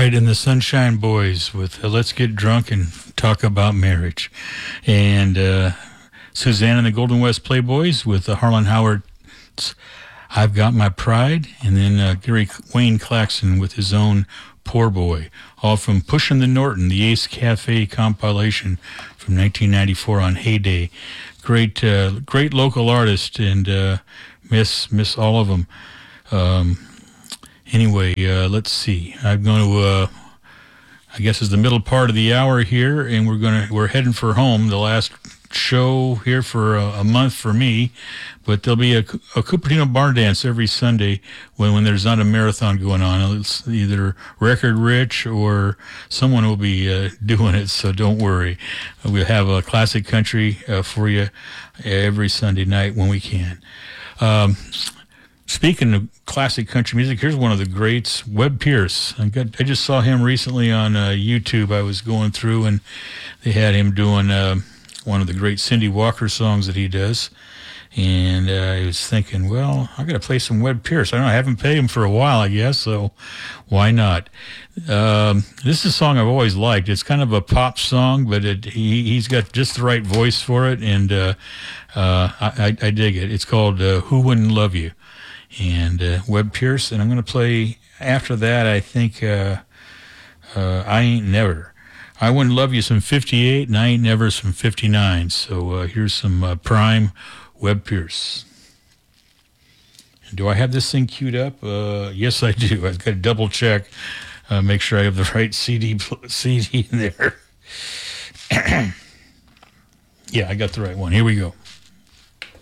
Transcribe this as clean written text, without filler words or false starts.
Pride and the Sunshine Boys with Let's Get Drunk and Talk About Marriage. And Suzanne and the Golden West Playboys with Harlan Howard's I've Got My Pride. And then Gary Wayne Claxton with his own Poor Boy. All from Pushin' the Norton, the Ace Cafe compilation from 1994 on Heyday. Great local artist, and miss all of them. Anyway, let's see. I'm going to, I guess it's the middle part of the hour here, and we're heading for home. The last show here for a month for me, but there'll be a Cupertino Bar Dance every Sunday when there's not a marathon going on. It's either Record Rich or someone will be doing it, so don't worry. We'll have a classic country for you every Sunday night when we can. Speaking of classic country music, here's one of the greats, Webb Pierce. I just saw him recently on YouTube. I was going through, and they had him doing one of the great Cindy Walker songs that he does. And I was thinking, well, I got to play some Webb Pierce. I haven't paid him for a while, I guess, so why not? This is a song I've always liked. It's kind of a pop song, but he's got just the right voice for it, and I dig it. It's called Who Wouldn't Love You? And Webb Pierce, and I'm going to play after that, I think, I Ain't Never. I Wouldn't Love You some 58, and I Ain't Never some 59. So here's some prime Webb Pierce. And do I have this thing queued up? Yes, I do. I've got to double check, make sure I have the right CD in there. Yeah, I got the right one. Here we go.